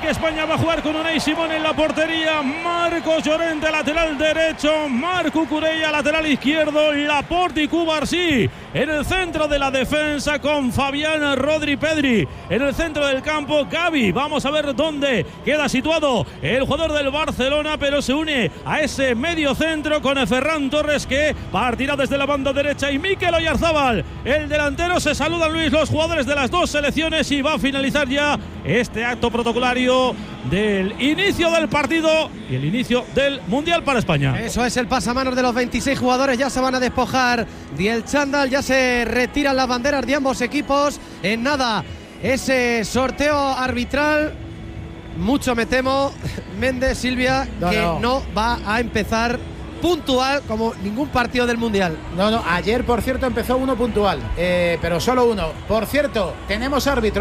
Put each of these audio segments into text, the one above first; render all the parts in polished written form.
que España va a jugar con Unai Simón en la portería, Marcos Llorente lateral derecho, Marc Cucurella lateral izquierdo, Laporte y Cubarsí en el centro de la defensa con Fabián, Rodri, Pedri en el centro del campo, Gavi. Vamos a ver dónde queda situado el jugador del Barcelona, pero se une a ese medio centro con Ferran Torres, que partirá desde la banda derecha, y Mikel Oyarzabal, el delantero. Se saludan, Luis, los jugadores de las dos selecciones, y va a finalizar ya este acto protocolario del inicio del partido y el inicio del Mundial para España. Eso es el pasamanos de los 26 jugadores. Ya se van a despojar del chándal, ya se retiran las banderas de ambos equipos. En nada, ese sorteo arbitral, mucho me temo, Méndez, Silvia, no va a empezar puntual como ningún partido del Mundial. No, ayer por cierto empezó uno puntual, pero solo uno. Por cierto, tenemos árbitro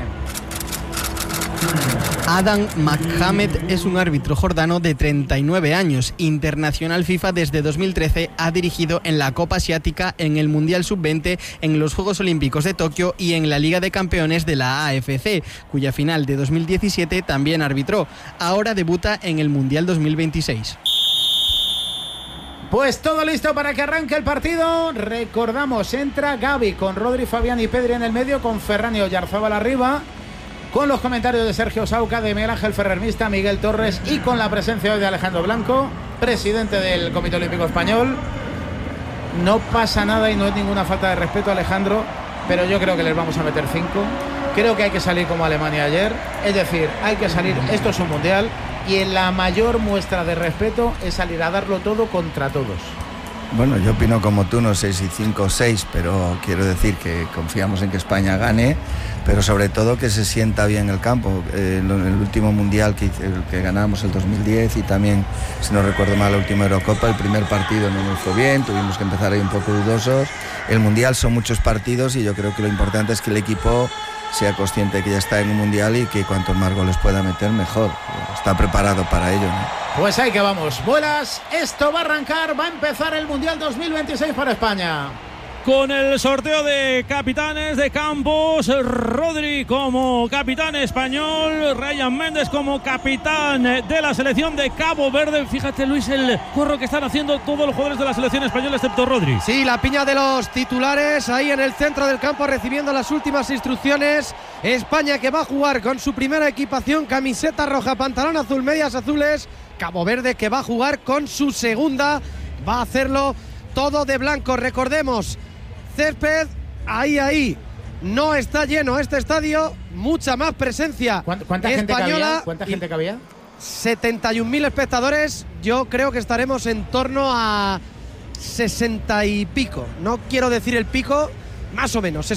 Adam Mohamed es un árbitro jordano de 39 años, internacional FIFA desde 2013, ha dirigido en la Copa Asiática, en el Mundial Sub-20, en los Juegos Olímpicos de Tokio y en la Liga de Campeones de la AFC, cuya final de 2017 también arbitró. Ahora debuta en el Mundial 2026. Pues todo listo para que arranque el partido. Recordamos, entra Gavi con Rodri, Fabián y Pedri en el medio, con Ferran y Oyarzabal arriba, con los comentarios de Sergio Sauca, de Miguel Ángel Ferrer Mista, Miguel Torres, y con la presencia hoy de Alejandro Blanco, presidente del Comité Olímpico Español. No pasa nada y no es ninguna falta de respeto, Alejandro, pero yo creo que les vamos a meter 5. Creo que hay que salir como Alemania ayer, es decir, hay que salir, esto es un mundial, y en la mayor muestra de respeto es salir a darlo todo contra todos. Bueno, yo opino como tú, no sé si 5 o 6, pero quiero decir que confiamos en que España gane, pero sobre todo que se sienta bien el campo. El último mundial que ganamos el 2010, y también, si no recuerdo mal, la última Eurocopa, el primer partido no nos fue bien, tuvimos que empezar ahí un poco dudosos. El mundial son muchos partidos y yo creo que lo importante es que el equipo sea consciente de que ya está en un mundial y que cuantos más goles pueda meter, mejor. Está preparado para ello, ¿no? Pues ahí que vamos, vuelas, esto va a arrancar, va a empezar el Mundial 2026 para España. Con el sorteo de capitanes de campos, Rodri como capitán español, Ryan Méndez como capitán de la selección de Cabo Verde. Fíjate, Luis, el corro que están haciendo todos los jugadores de la selección española excepto Rodri. Sí, la piña de los titulares ahí en el centro del campo recibiendo las últimas instrucciones. España, que va a jugar con su primera equipación, camiseta roja, pantalón azul, medias azules. Cabo Verde, que va a jugar con su segunda, va a hacerlo todo de blanco. Recordemos, césped, ahí, no está lleno este estadio, mucha más presencia ¿Cuánta española. gente cabía? 71.000 espectadores. Yo creo que estaremos en torno a 60 y pico, no quiero decir el pico, más o menos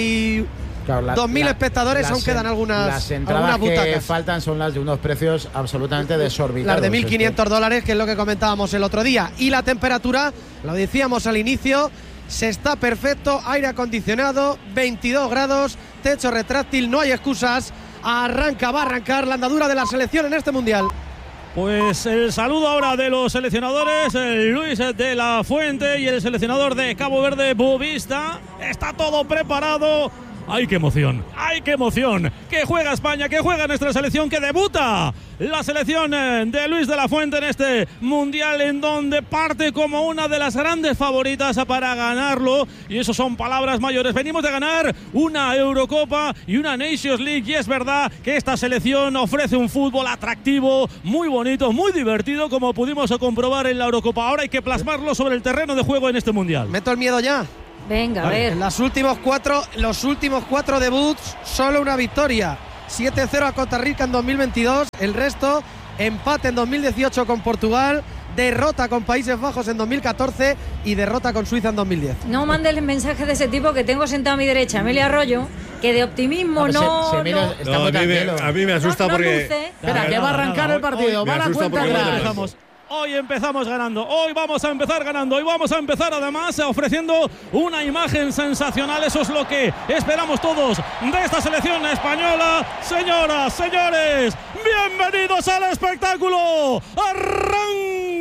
2.000 espectadores, aún quedan las entradas butacas que faltan son las de unos precios absolutamente desorbitados. Las de $1.500, que es lo que comentábamos el otro día. Y la temperatura, lo decíamos al inicio, se está perfecto, aire acondicionado, 22 grados, techo retráctil, no hay excusas. Va a arrancar la andadura de la selección en este mundial. Pues el saludo ahora de los seleccionadores, Luis de la Fuente y el seleccionador de Cabo Verde, Bubista. Está todo preparado. ¡Ay, qué emoción! ¡Ay, qué emoción! Que juega España, que juega nuestra selección, que debuta la selección de Luis de la Fuente en este mundial, en donde parte como una de las grandes favoritas para ganarlo. Y eso son palabras mayores. Venimos de ganar una Eurocopa y una Nations League, y es verdad que esta selección ofrece un fútbol atractivo, muy bonito, muy divertido, como pudimos comprobar en la Eurocopa. Ahora hay que plasmarlo sobre el terreno de juego en este mundial. ¿Meto el miedo ya? Venga, a ver. Los últimos cuatro debuts, solo una victoria. 7-0 a Costa Rica en 2022. El resto, empate en 2018 con Portugal, derrota con Países Bajos en 2014 y derrota con Suiza en 2010. No mandes mensajes de ese tipo, que tengo sentado a mi derecha Amelia Arroyo, que de optimismo a mí me asusta porque... Espera, que va a arrancar el partido. Va la cuenta atrás. Hoy empezamos ganando, hoy vamos a empezar ganando, hoy vamos a empezar además ofreciendo una imagen sensacional. Eso es lo que esperamos todos de esta selección española. Señoras, señores, bienvenidos al espectáculo. Arranca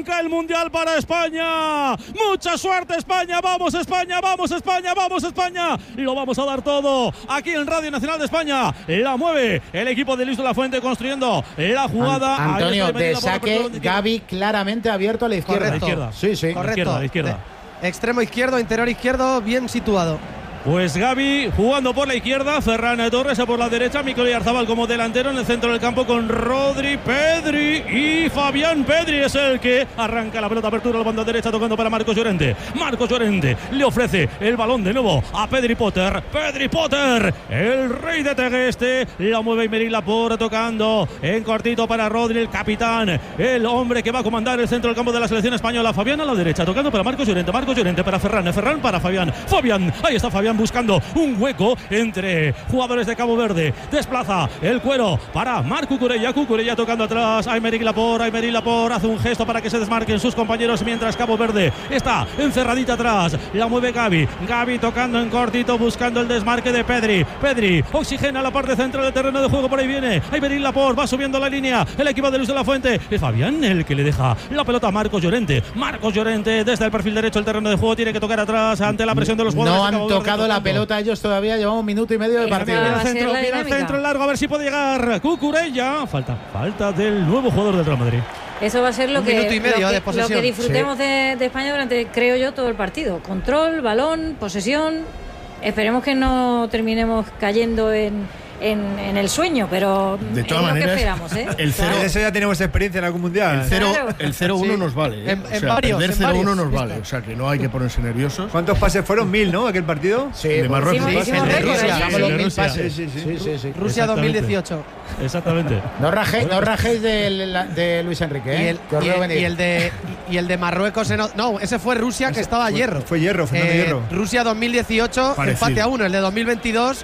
arranca el Mundial para España. Mucha suerte España, vamos España, vamos España, vamos España. Lo vamos a dar todo aquí en Radio Nacional de España. La mueve el equipo de Luis de la Fuente construyendo la jugada. Antonio, de saque, Gavi claramente abierto a la izquierda. Correcto. A la izquierda. Sí, sí. Correcto. A la izquierda. Extremo izquierdo, interior izquierdo, bien situado. Pues Gavi jugando por la izquierda, Ferran Torres por la derecha, Mikel Oyarzabal como delantero en el centro del campo con Rodri, Pedri y Fabián. Pedri es el que arranca la pelota, apertura a la banda derecha tocando para Marcos Llorente. Marcos Llorente le ofrece el balón de nuevo a Pedri Potter. Pedri Potter, el rey de Tegueste, la mueve Aymeric Laporte tocando en cortito para Rodri, el capitán, el hombre que va a comandar el centro del campo de la selección española. Fabián a la derecha tocando para Marcos Llorente para Ferran, Ferran para Fabián. Fabián, ahí está Fabián buscando un hueco entre jugadores de Cabo Verde. Desplaza el cuero para Marc Cucurella. Cucurella tocando atrás a Aymeric Laporte. Aymeric Laporte hace un gesto para que se desmarquen sus compañeros mientras Cabo Verde está encerradita atrás. La mueve Gavi. Gavi tocando en cortito buscando el desmarque de Pedri. Pedri oxigena la parte central del terreno de juego. Por ahí viene Aymeric Laporte. Va subiendo la línea el equipo de Luis de la Fuente. Es Fabián el que le deja la pelota a Marcos Llorente. Marcos Llorente desde el perfil derecho del terreno de juego. Tiene que tocar atrás ante la presión de los jugadores. No han tocado la pelota ellos todavía, llevamos 1 minuto y medio de partido. Viene al centro largo, a ver si puede llegar Cucurella. Falta del nuevo jugador del Real Madrid. Eso va a ser lo que disfrutemos sí. de España durante, creo yo, todo el partido. Control, balón, posesión. Esperemos que no terminemos cayendo en el sueño, pero de todas maneras, lo que esperamos, ¿eh? El 0, de eso ya tenemos experiencia en algún mundial. El 0-1 nos vale. En varios, perder 0-1 nos vale. O sea, que no hay que ponerse nerviosos. ¿Cuántos pases fueron? 1000, ¿no? Aquel partido. Sí, de Marruecos. Sí. Rusia 2018. Exactamente. No rajéis de Luis Enrique, Y el de Marruecos. No, ese fue Rusia, que estaba a hierro. Fue hierro, Fernando Hierro. Rusia 2018, parecido. empate a 1. El de 2022.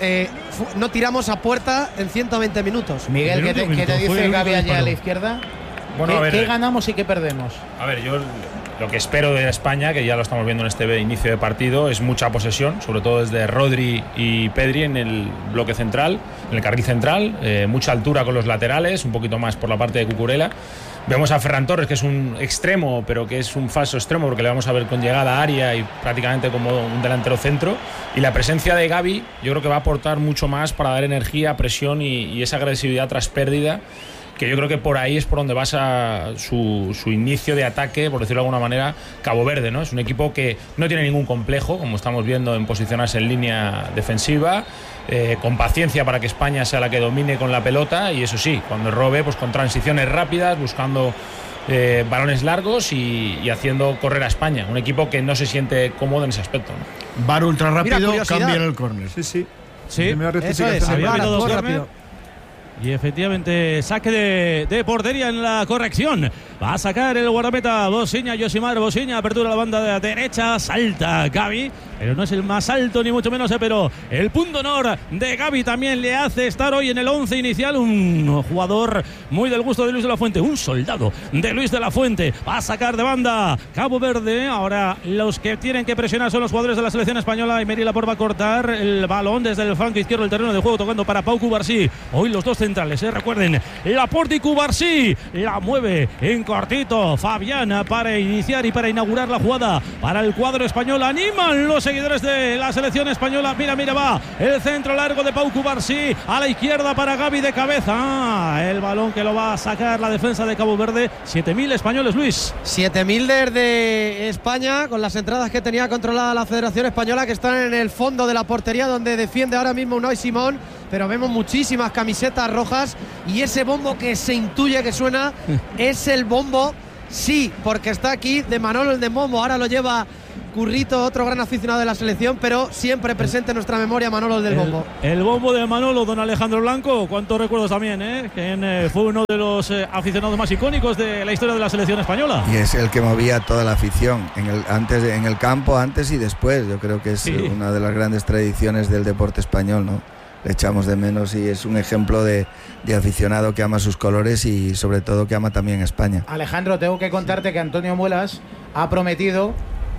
No tiramos a puerta en 120 minutos. Miguel, ¿qué te dice Gavi allá a la izquierda? Bueno, ¿Qué ganamos y qué perdemos? A ver, yo lo que espero de España, que ya lo estamos viendo en este inicio de partido, es mucha posesión, sobre todo desde Rodri y Pedri en el bloque central, en el carril central, mucha altura con los laterales, un poquito más por la parte de Cucurella. Vemos a Ferran Torres, que es un extremo, pero que es un falso extremo, porque le vamos a ver con llegada a área y prácticamente como un delantero centro. Y la presencia de Gavi, yo creo que va a aportar mucho más para dar energía, presión y esa agresividad tras pérdida, que yo creo que por ahí es por donde basa su inicio de ataque, por decirlo de alguna manera, Cabo Verde, ¿no? Es un equipo que no tiene ningún complejo, como estamos viendo, en posicionarse en línea defensiva, con paciencia para que España sea la que domine con la pelota, y eso sí, cuando robe, pues con transiciones rápidas, buscando balones largos y haciendo correr a España. Un equipo que no se siente cómodo en ese aspecto, ¿no? Bar ultra rápido, cambia en el córner. Sí. Eso es, había habido dos rápido. Y efectivamente, saque de portería en la corrección. Va a sacar el guardameta Bosiña, Yosimar Bosiña, apertura a la banda derecha, salta Gavi, pero no es el más alto ni mucho menos, pero el punto honor de Gavi también le hace estar hoy en el 11 inicial. Un jugador muy del gusto de Luis de la Fuente, un soldado de Luis de la Fuente. Va a sacar de banda Cabo Verde. Ahora los que tienen que presionar son los jugadores de la selección española. Aymeric Laporte va a cortar el balón desde el flanco izquierdo del terreno de juego, tocando para Pau Cubarsí. Hoy los dos centrales, recuerden, Laporte y Cubarsí. La mueve en cortito Fabián para iniciar y para inaugurar la jugada para el cuadro español. Animan los seguidores de la selección española. Mira, va el centro largo de Pau Cubarsí a la izquierda para Gavi de cabeza. El balón que lo va a sacar la defensa de Cabo Verde. 7.000 españoles, Luis. 7.000 desde España, con las entradas que tenía controlada la Federación Española, que están en el fondo de la portería, donde defiende ahora mismo Unai Simón. Pero vemos muchísimas camisetas rojas, y ese bombo que se intuye que suena es el bombo, sí, porque está aquí, de Manolo el de Momo. Ahora lo lleva Currito, otro gran aficionado de la selección, pero siempre presente en nuestra memoria Manolo el del bombo. El bombo de Manolo, don Alejandro Blanco. Cuántos recuerdos también, que fue uno de los aficionados más icónicos de la historia de la selección española. Y es el que movía toda la afición en el campo, antes y después. Yo creo que es una de las grandes tradiciones del deporte español, ¿no? Le echamos de menos, y es un ejemplo de aficionado que ama sus colores y sobre todo que ama también España. Alejandro, tengo que contarte que Antonio Muelas ha prometido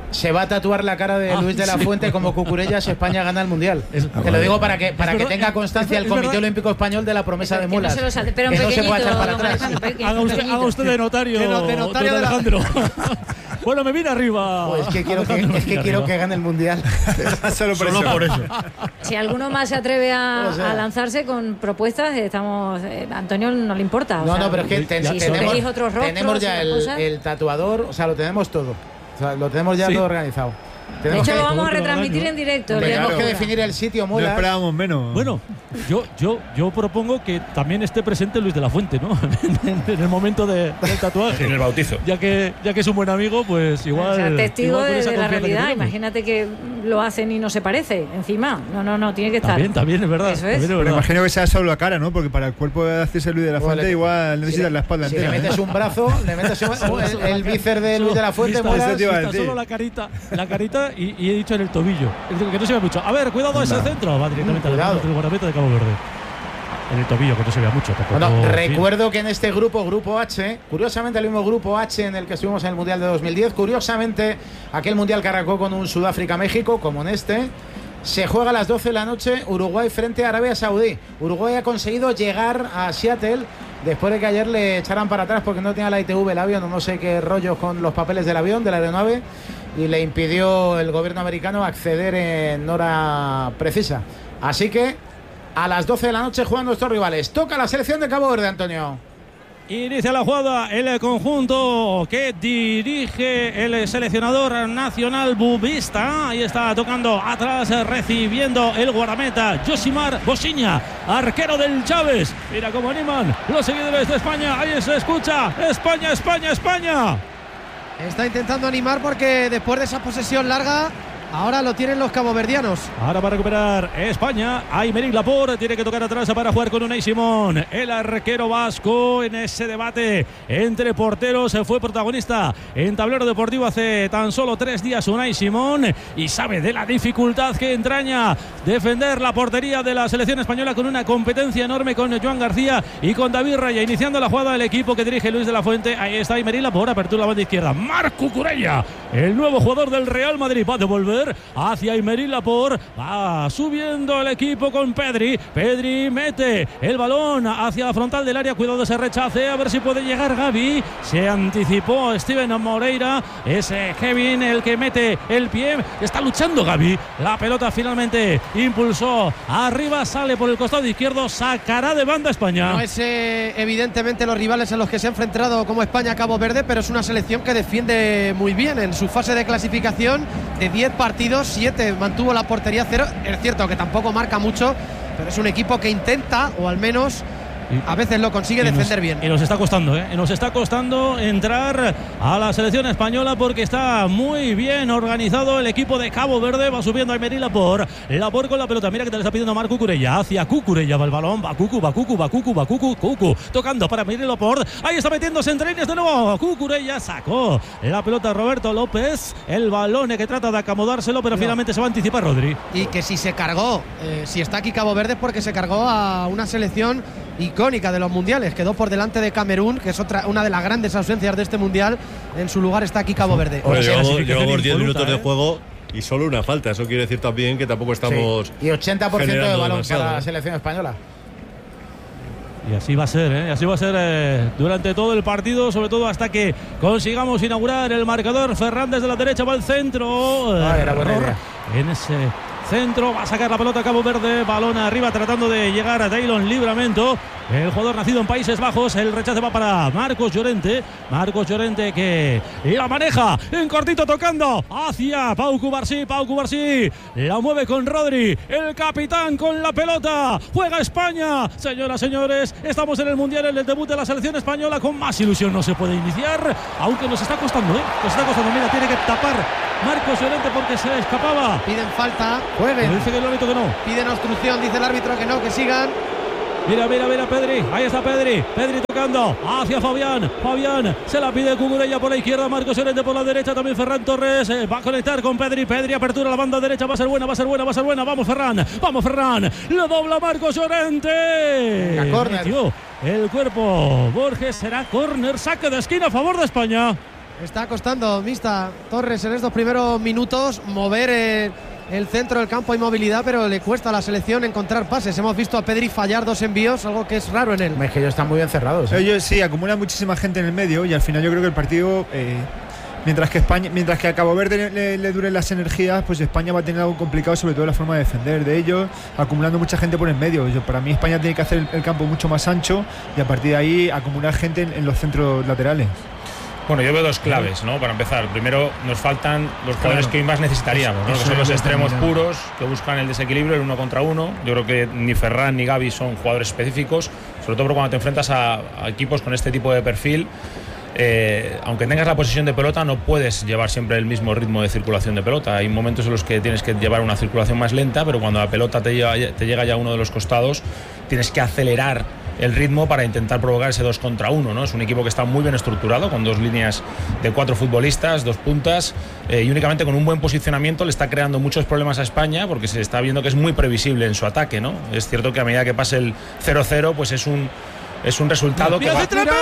Se va a tatuar la cara de Luis de la Fuente como Cucurella si España gana el Mundial. Te lo digo para que tenga constancia el Comité Olímpico Español de la promesa de mulas. No se lo pero que no se puede echar para atrás. Haga usted de notario, de Alejandro. Bueno, me viene arriba. Pues quiero que gane el Mundial. Solo por eso. Si alguno más se atreve a lanzarse con propuestas, estamos. Antonio no le importa. No, pero es que tenemos ya el tatuador, o sea, lo tenemos todo. O sea, lo tenemos ya todo organizado. De hecho, lo vamos a retransmitir en directo. Tenemos que definir el sitio, Mulas. No esperábamos menos. Bueno, yo propongo que también esté presente Luis de la Fuente, ¿no? en el momento del tatuaje. En el bautizo. Ya que es un buen amigo, pues igual. O sea, testigo igual de la realidad. Imagínate que lo hacen y no se parece. Encima. No, tiene que estar. También es verdad. Eso es. Pero imagino que sea solo la cara, ¿no? Porque para el cuerpo de hacerse Luis de la Fuente igual necesitas la espalda entera. Si le metes un brazo, le metes el bíceps de Luis de la Fuente, solo la carita y he dicho en el tobillo. Que no se vea mucho. A ver, cuidado ese centro. Va directamente al guardameta de Cabo Verde. En el tobillo, que no se vea mucho. Recuerdo que en este grupo H, curiosamente el mismo grupo H en el que estuvimos en el Mundial de 2010, curiosamente aquel Mundial que arrancó con un Sudáfrica-México, como en este, se juega a las 12 de la noche Uruguay frente a Arabia Saudí. Uruguay ha conseguido llegar a Seattle después de que ayer le echaran para atrás porque no tenía la ITV el avión, no sé qué rollos con los papeles del avión, de la aeronave, y le impidió el gobierno americano acceder en hora precisa. Así que a las 12 de la noche juegan nuestros rivales. Toca la selección de Cabo Verde, Antonio. Inicia la jugada el conjunto que dirige el seleccionador nacional Bubista. Ahí está tocando atrás, recibiendo el guardameta Josimar Bosiña, arquero del Chávez. Mira cómo animan los seguidores de España. Ahí se escucha España, España, España. Está intentando animar porque después de esa posesión larga, ahora lo tienen los caboverdianos. Ahora para recuperar España, Aymeric Laporte tiene que tocar atrás para jugar con Unai Simón. El arquero vasco en ese debate entre porteros fue protagonista en Tablero Deportivo hace tan solo 3 días Unai Simón, y sabe de la dificultad que entraña defender la portería de la selección española con una competencia enorme con Joan García y con David Raya. Iniciando la jugada del equipo que dirige Luis de la Fuente. Ahí está Aymeric Laporte, apertura la banda izquierda. Marc Cucurella, el nuevo jugador del Real Madrid, va a devolver hacia Aymeric Laporte. Va subiendo el equipo con Pedri. Pedri mete el balón hacia la frontal del área. Cuidado de ese rechace. A ver si puede llegar Gavi. Se anticipó Steven Moreira. Es Kevin el que mete el pie. Está luchando Gavi. La pelota finalmente impulsó arriba. Sale por el costado izquierdo. Sacará de banda España. No es evidentemente los rivales a los que se ha enfrentado como España-Cabo Verde, pero es una selección que defiende muy bien. En su fase de clasificación, de 10 partidos, 7 mantuvo la portería cero. Es cierto que tampoco marca mucho, pero es un equipo que intenta, o al menos a veces lo consigue defender bien. Y nos está costando, nos está costando entrar a la selección española porque está muy bien organizado el equipo de Cabo Verde. Va subiendo Aymeric Laporte. Laporte con la pelota. Mira que te le está pidiendo Marc Cucurella. Hacia Cucurella va el balón. Va Cucu. Tocando para Aymeric Laporte. Ahí está metiéndose entre líneas de nuevo. Cucurella sacó la pelota Roberto López. El balón que trata de acomodárselo, pero finalmente se va a anticipar Rodri. Y que si se cargó, si está aquí Cabo Verde es porque se cargó a una selección icónica de los mundiales. Quedó por delante de Camerún, que es una de las grandes ausencias de este mundial. En su lugar está aquí Cabo Verde. Llevamos 10 minutos de juego y solo una falta. Eso quiere decir también que tampoco estamos. Y 80% de balón para la selección española. Y así va a ser, así va a ser durante todo el partido, sobre todo hasta que consigamos inaugurar el marcador. Fernández de la derecha va al centro. Era buena idea. En ese centro va a sacar la pelota Cabo Verde, balón arriba tratando de llegar a Taylon Livramento, el jugador nacido en Países Bajos. El rechace va para Marcos Llorente que la maneja en cortito, tocando hacia Pau Cubarsí la mueve con Rodri, el capitán con la pelota. Juega España, señoras, señores, estamos en el Mundial, en el debut de la selección española. Con más ilusión no se puede iniciar, aunque nos está costando, mira, tiene que tapar Marcos Llorente porque se le escapaba. Piden falta, jueguen. Dice que el árbitro que no. Piden obstrucción, dice el árbitro que no, que sigan. Mira Pedri, ahí está Pedri tocando hacia Fabián, se la pide Cucurella por la izquierda, Marcos Llorente por la derecha, también Ferran Torres va a conectar con Pedri, apertura a la banda derecha, va a ser buena, vamos Ferran, lo dobla Marcos Llorente, córner. Metió el cuerpo Borges, será córner, saque de esquina a favor de España. Está costando, Mista Torres, en estos primeros minutos mover el centro del campo. Hay movilidad, pero le cuesta a la selección encontrar pases. Hemos visto a Pedri fallar 2 envíos, algo que es raro en él. Es que ellos están muy bien cerrados. Ellos sí, acumulan muchísima gente en el medio y al final yo creo que el partido, mientras que a Cabo Verde le duren las energías, pues España va a tener algo complicado, sobre todo la forma de defender de ellos, acumulando mucha gente por el medio. Para mí España tiene que hacer el campo mucho más ancho y a partir de ahí acumular gente en los centros laterales. Bueno, yo veo 2 claves, ¿no? Para empezar, primero nos faltan los jugadores que hoy más necesitaríamos, ¿no? Que son los extremos puros, que buscan el desequilibrio, el 1 contra 1. Yo creo que ni Ferran ni Gavi son jugadores específicos, sobre todo cuando te enfrentas a equipos con este tipo de perfil. Aunque tengas la posesión de pelota, no puedes llevar siempre el mismo ritmo de circulación de pelota. Hay momentos en los que tienes que llevar una circulación más lenta, pero cuando la pelota te llega ya a uno de los costados, tienes que acelerar el ritmo para intentar provocar ese 2 contra 1, ¿no? Es un equipo que está muy bien estructurado, con 2 líneas de 4 futbolistas, 2 puntas, y únicamente con un buen posicionamiento le está creando muchos problemas a España, porque se está viendo que es muy previsible en su ataque, ¿no? Es cierto que a medida que pase el 0-0, pues es un resultado que va a tirar.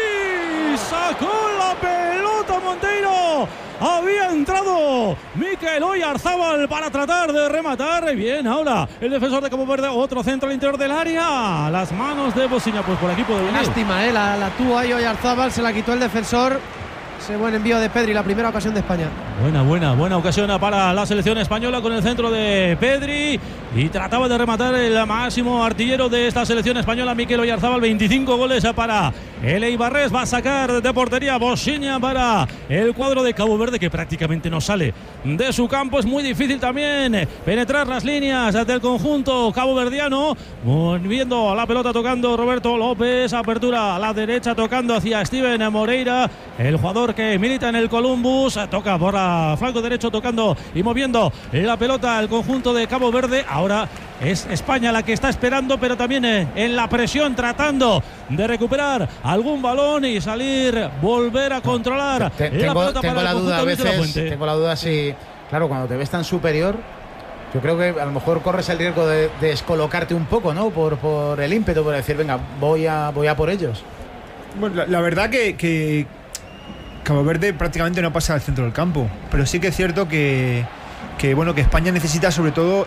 Sacó la pelota Monteiro. Había entrado Mikel Oyarzábal para tratar de rematar. Bien, ahora el defensor de Cabo Verde, otro centro al interior del área. Las manos de Bociña, pues por el equipo de Benítez. Lástima, la tuvo ahí Oyarzábal, se la quitó el defensor. Ese buen envío de Pedri, la primera ocasión de España. Buena ocasión para la selección española con el centro de Pedri. Y trataba de rematar el máximo artillero de esta selección española, Mikel Oyarzábal. 25 goles para el Eibarrés. Va a sacar de portería Bociña para el cuadro de Cabo Verde, que prácticamente no sale de su campo. Es muy difícil también penetrar las líneas del conjunto caboverdiano. Moviendo la pelota, tocando Roberto López. Apertura a la derecha, tocando hacia Steven Moreira, el jugador que milita en el Columbus. Toca por la flanco derecho, tocando y moviendo la pelota al conjunto de Cabo Verde. Ahora es España la que está esperando, pero también en la presión, tratando de recuperar algún balón y salir, volver a controlar. Tengo la duda a veces, tengo la duda si, claro, cuando te ves tan superior, yo creo que a lo mejor corres el riesgo de descolocarte un poco, ¿no? Por el ímpetu, por decir, venga, voy a por ellos. Bueno, la verdad que Cabo Verde prácticamente no pasa al centro del campo, pero sí que es cierto que España necesita, sobre todo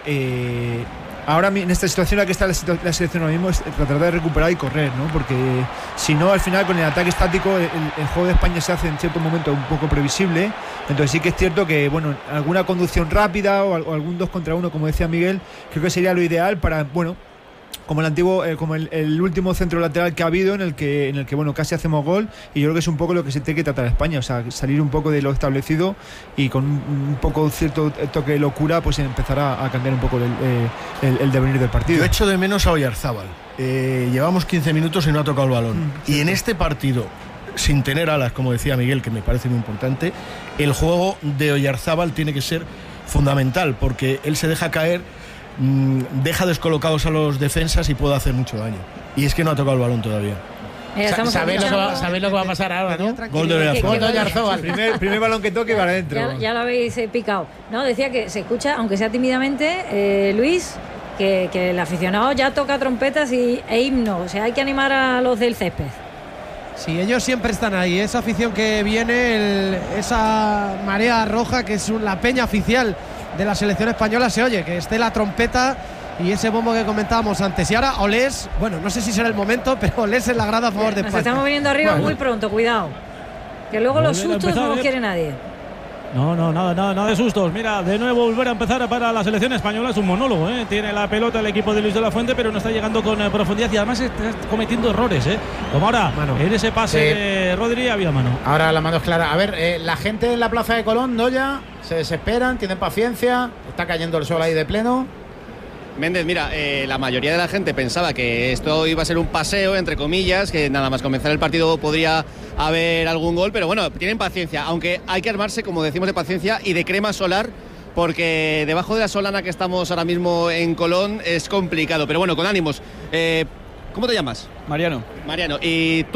ahora en esta situación en la que está la selección ahora mismo, es tratar de recuperar y correr, ¿no? Porque si no, al final con el ataque estático el juego de España se hace en cierto momento un poco previsible. Entonces sí que es cierto que alguna conducción rápida o algún 2 contra 1, como decía Miguel, creo que sería lo ideal para, como el antiguo, como el último centro lateral que ha habido, en el que casi hacemos gol, y yo creo que es un poco lo que se tiene que tratar a España, o sea, salir un poco de lo establecido y con un poco cierto toque de locura, pues empezar a cambiar un poco el devenir del partido. Yo echo de menos a Oyarzábal. Llevamos 15 minutos y no ha tocado el balón. Y en este partido, sin tener alas, como decía Miguel, que me parece muy importante, el juego de Oyarzábal tiene que ser fundamental, porque él se deja caer, deja descolocados a los defensas y puede hacer mucho daño. Y es que no ha tocado el balón todavía. ¿Sabéis lo que va a pasar ahora, no? Gol de Oyarzábal. primer balón que toque para adentro. Ya lo habéis picado. No, decía que se escucha, aunque sea tímidamente, Luis, que el aficionado ya toca trompetas e himno. O sea, hay que animar a los del césped. Sí, ellos siempre están ahí. Esa afición que viene, esa marea roja, que es la peña oficial de la selección española, se oye, que esté la trompeta y ese bombo que comentábamos antes. Y ahora Olés, no sé si será el momento, pero Olés en la grada a favor de España. Nos estamos viniendo arriba muy pronto, cuidado, que luego los sustos no los quiere nadie. No, nada de sustos. Mira, de nuevo volver a empezar para la selección española. Es un monólogo, ¿eh? Tiene la pelota el equipo de Luis de la Fuente, pero no está llegando con profundidad y además está cometiendo errores, ¿eh? Como ahora, en ese pase de Rodri había mano. Ahora la mano es clara. A ver, la gente en la plaza de Colón, Noya, se desesperan, tienen paciencia, está cayendo el sol ahí de pleno. Méndez, mira, la mayoría de la gente pensaba que esto iba a ser un paseo, entre comillas, que nada más comenzar el partido podría haber algún gol, pero bueno, tienen paciencia, aunque hay que armarse, como decimos, de paciencia y de crema solar, porque debajo de la solana que estamos ahora mismo en Colón es complicado, pero bueno, con ánimos. ¿Cómo te llamas? Mariano. ¿Y tú